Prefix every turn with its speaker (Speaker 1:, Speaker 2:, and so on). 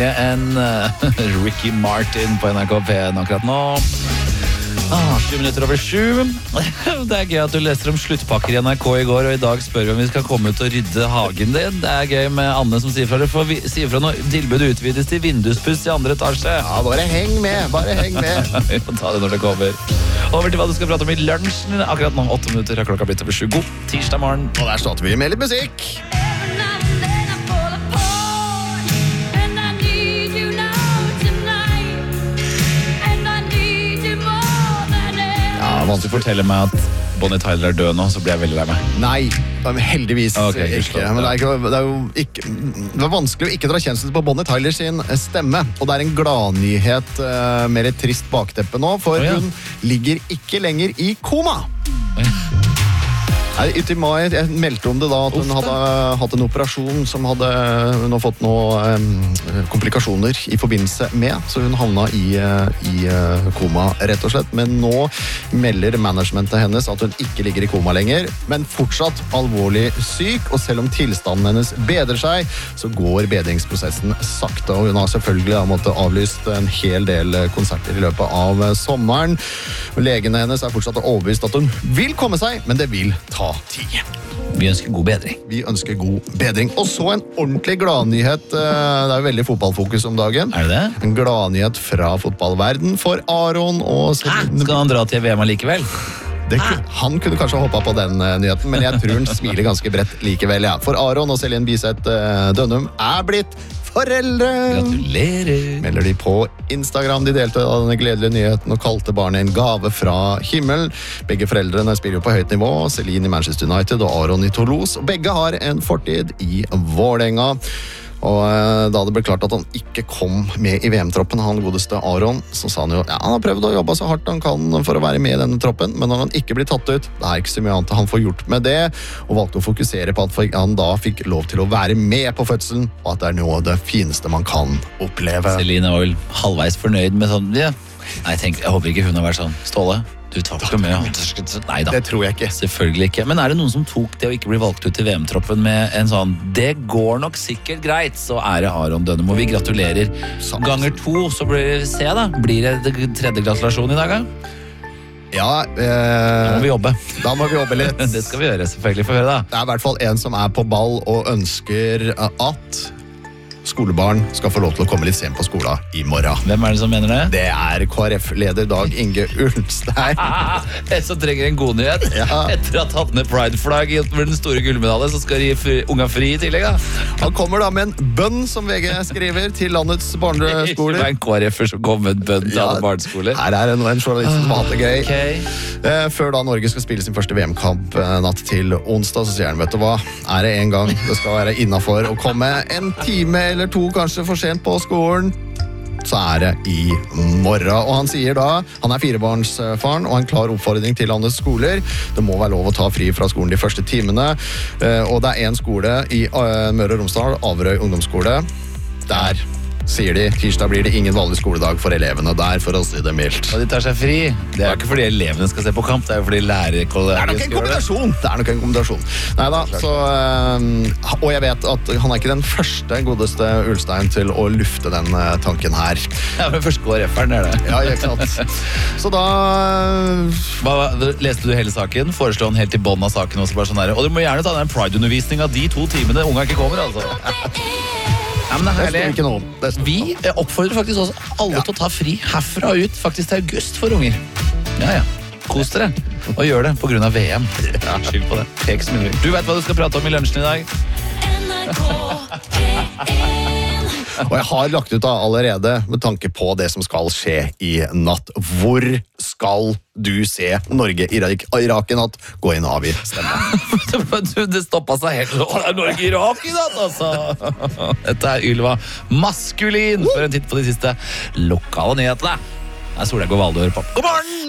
Speaker 1: En Ricky Martin på NRK P1 akkurat nå. 7 minutter over 7. Det er gøy at du leser om sluttpakker i NRK i går, og i dag spør vi om vi skal komme ut og rydde hagen din. Det er gøy med Anne som sier fra. Du får si fra når tilbudet utvides til vinduspuss i 2. etasje.
Speaker 2: Ja, bare heng med, Vi
Speaker 1: får ta det når det kommer. Over til hva du skal prate om i lunsjen. Akkurat nå 8 minutter har klokka blitt over 7. God tirsdag morgen.
Speaker 2: Og der starter vi med litt musikk.
Speaker 1: Hvis du forteller meg at Bonnie Tyler er død nå, så blir jeg veldig lei meg.
Speaker 2: Nei, heldigvis ikke. Men det er vanskelig å ikke dra kjensel på Bonnie Tyler sin stemme. Og det er en gladnyhet med et trist bakteppe nå, for hun ligger ikke lenger i koma. Ut i mai, jeg meldte om det da at hun hadde hatt en operasjon som hadde fått komplikasjoner i forbindelse med, så hun havna i koma rett og slett. Men nå melder managementet hennes at hun ikke ligger i koma lenger, men fortsatt alvorlig syk, og selv om tilstanden hennes bedrer seg, så går bedringsprosessen sakte, og hun har selvfølgelig måttet avlyst en hel del konserter i løpet av sommeren. Legene hennes er fortsatt overbevist at hun vil komme seg, men det vil ta tid.
Speaker 1: Vi ønsker god bedring.
Speaker 2: Vi ønsker god bedring. Og så en ordentlig gladnyhet. Det er jo veldig fotballfokus om dagen.
Speaker 1: Er det det?
Speaker 2: En gladnyhet fra fotballverden for Aron og
Speaker 1: Skal han dra til VM likevel?
Speaker 2: Han kunne kanskje hoppet på den nyheten, men jeg tror han smiler ganske bredt likevel. Ja. For Aron og Celine Biseth Dønnum er blitt foreldre!
Speaker 1: Gratulerer!
Speaker 2: Melder de på Instagram. De delte av denne gledelige nyheten og kalte barnet en gave fra himmelen. Begge foreldrene spiller jo på høyt nivå. Celine i Manchester United og Aron i Toulouse. Og begge har en fortid i Vålerenga. Og da det ble klart at han ikke kom med i VM-troppen, han godeste Aron, så sa han jo, han har prøvd å jobbe så hardt han kan for å være med i denne troppen, men når han ikke blir tatt ut, det er ikke så mye annet han får gjort med det, og valgte å fokusere på at han da fikk lov til å være med på fødselen, og at det er noe av det fineste man kan oppleve.
Speaker 1: Celine var vel halvveis fornøyd med sånn, Nei, jeg håper ikke hun har vært sånn, Ståle, du tar ikke med. Nei da.
Speaker 2: Det tror jeg ikke.
Speaker 1: Selvfølgelig ikke. Men er det noen som tok det å ikke bli valgt ut til VM-troppen med en sånn, det går nok sikkert greit, så er det Aron Dønnum, og vi gratulerer. Ganger 2, så blir det se da. Blir det 3. gratulasjon i dag, da?
Speaker 2: Ja,
Speaker 1: da må vi jobbe.
Speaker 2: Da må vi jobbe litt.
Speaker 1: Det skal vi gjøre, selvfølgelig. Få høre da.
Speaker 2: Det er i hvert fall en som er på ball og ønsker at skolebarn skal få lov til å komme litt sent på skolen i morgen.
Speaker 1: Hvem er det som mener det?
Speaker 2: Det er KrF-leder Dag Inge Ulstein.
Speaker 1: En som trenger en god nyhet. Ja. Etter å ha tatt ned Pride-flagg for den store gullmedaljen, så skal de gi unga fri i tillegg. Da.
Speaker 2: Han kommer da med en bønn, som VG skriver, til landets barneskoler.
Speaker 1: Det er en KrF-er som kommer med en bønn til alle barneskoler.
Speaker 2: Her er en journalist som har det gøy. Okay. Før da Norge skal spille sin første VM-kamp natt til onsdag, så sier han, vet du hva, er det en gang det skal være innenfor å komme en time eller 2 kanskje for sent på skolen, så er det i morgen. Og han sier da, han er 4-barnsfaren, og en klar oppfordring til landets skoler. Det må være lov å ta fri fra skolen de første timene. Og det er en skole i Møre og Romsdal, Averøy ungdomsskole. Der sier de, tirsdag blir det ingen vanlig skoledag for elevene der, for å si det mildt.
Speaker 1: Og de tar seg fri. Det er ikke fordi elevene skal se på kamp, det er jo fordi lærerkollegiet skal gjøre det.
Speaker 2: Det er nok en kombinasjon. Neida, så, og jeg vet at han er ikke den første godeste Ulstein til å lufte den tanken her.
Speaker 1: Ja, men først KrF-eren er det.
Speaker 2: Ja, ikke sant. Så da...
Speaker 1: Leste du hele saken? Foreslå han helt til bånd av saken også, bare sånn her. Og du må gjerne ta den Pride-undervisning av de 2 timene unga ikke kommer, altså. Ja, men det er herlig. Vi oppfordrer faktisk også alle til å ta fri herfra og ut, faktisk til august for unger. Ja. Kos dere. Og gjør det på grunn av VM. Ja, skyld på det. Pek så mye. Du vet hva du skal prate om i lunsjen i dag?
Speaker 2: Og jeg har lagt ut allerede med tanke på det som skal skje i natt. Hvor skal du se Norge Irak i natt? Gå inn og avgi stemme.
Speaker 1: Det stoppet seg helt. Det er Norge Irak i natt, altså. Dette er Ylva Maskulin. For en titt på de siste lokale nyhetene. Det er Solveig og Valde å høre på. God morgen!